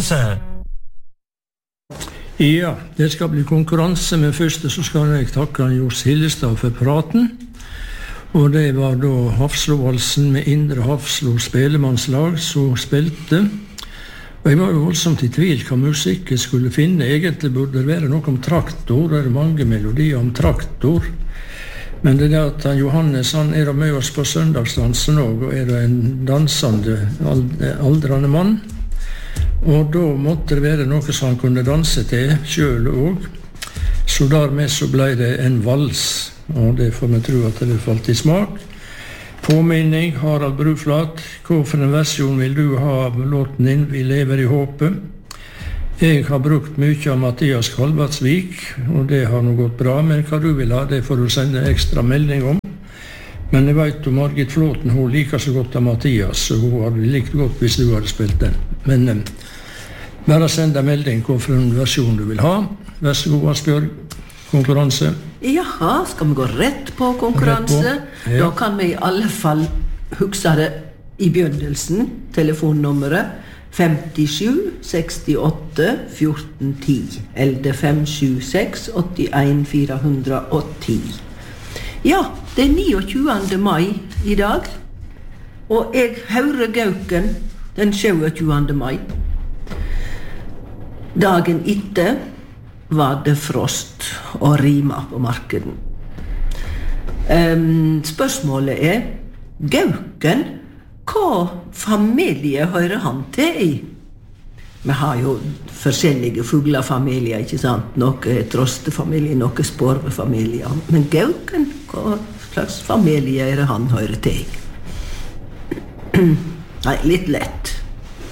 konkurranse. Ja, det skal bli konkurranse, men først så skal jeg takke Johs Hillestad for praten. Og det var da Hafslovalsen med Indre Hafslo spelemannslag som spilte. Og jeg var jo voldsomt i tvil hva musikk jeg skulle finne. Egentlig burde det være noe om traktor, det mange melodier om traktor. Men det er at Johannes, han er med oss på søndagsdansen også, og er en dansende, aldrende mann. Og da måtte det være noe som han kunne danse til, selv også. Så dermed så ble det en vals, og det får vi tro at det falt i smak. Påminning, Harald Bruflat, hva for en versjon vil du ha av låten din, Vi lever i håpet? Jeg har brukt mye av Mathias Kalvatsvik, og det har nå gått bra, men hva du vil ha, det får du sende ekstra melding om. Men jeg vet om Margit Flåten, hun liker så godt av Mathias, så hun hadde likt godt hvis du hadde spilt den. Men bare send en melding hva for en versjon du vil ha. Vær så god, Asbjørg. Konkurranse. Jaha, skal vi gå rett på konkurranse? Rett på, ja. Da kan vi i alle fall huske det i begynnelsen, telefonnummeret 57 68 14 10, eller 576 81 410. Ja, det er 29. mai i dag, og jeg hører Gauken den 27. mai. Dagen etter var det frost og rima på markeden. Spørsmålet er, Gauken, hva familie hører han til i? Vi har jo forskjellige fuglefamilier, ikke sant? Noe trostefamilie, noe sporvefamilie. Men Gauken, hva slags familie er det han hører til i? Nei, litt lett.